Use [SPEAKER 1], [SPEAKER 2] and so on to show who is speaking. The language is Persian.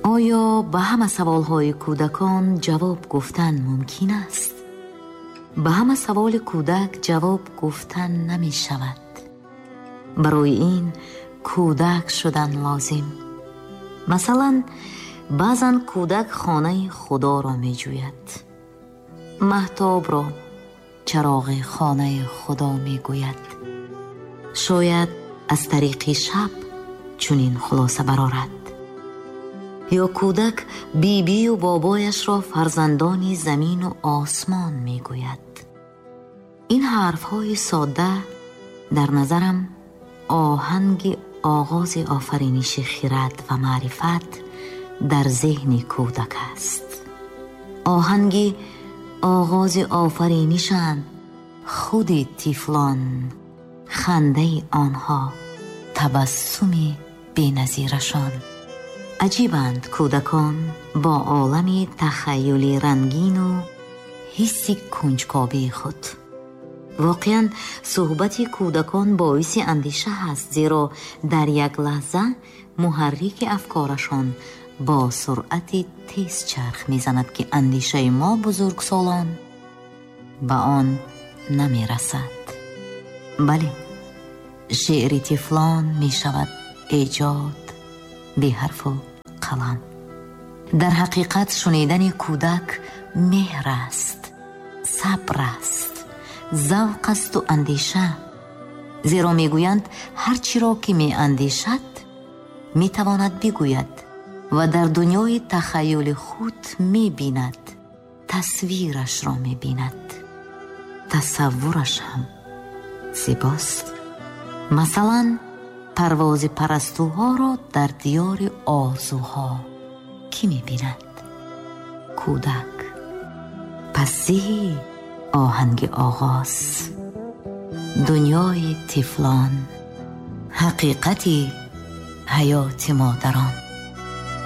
[SPEAKER 1] آیا به همه سوالهای کودکان جواب گفتن ممکن است؟ به همه سوال کودک جواب گفتن نمی شود. برای این کودک شدن لازم. مثلا بعضن کودک خانه خدا را می جوید، مهتاب را چراغ خانه خدا می گوید. شاید از طریق شب چنین خلاصه برآورد. یا کودک بیبی و بابایش را فرزندان زمین و آسمان می گوید. این حرفهای ساده در نظرم آهنگ آغاز آفرینش خرد و معرفت در ذهن کودک است. آهنگ آغاز آفرینشند خود طفلان، خنده آنها، تبسم بی‌نظیرشان. عجیبند کودکان با عالم تخیل رنگین و حس کنجکاوی خود. واقعاً صحبت کودکان باعث اندیشه است، زیرا در یک لحظه محرک افکارشان با سرعت تیز چرخ میزند که اندیشه ما بزرگسالان به آن نمی رسد. بله، شعر طفلان می شود ایجاد به حرف و قلم. در حقیقت شنیدن کودک مهر است، صبر است، ذوق است و اندیشه. زیرا میگویند هر چی را که می اندیشد می تواند بگوید و در دنیای تخیل خود می بیند، تصویرش را می بیند. تصورش هم زیباست. مثلا پرواز پرستوها را در دیار آرزوها کی می بیند؟ کودک. پس زی آهنگ آغاز، دنیای طفلان، حقیقتی حیات مادران.